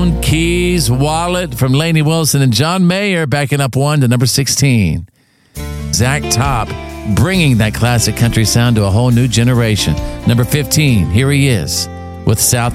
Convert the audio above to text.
Keys Wallet from Lainey Wilson and John Mayer backing up 1 to number 16. Zach Top bringing that classic country sound to a whole new generation. Number 15, here he is with South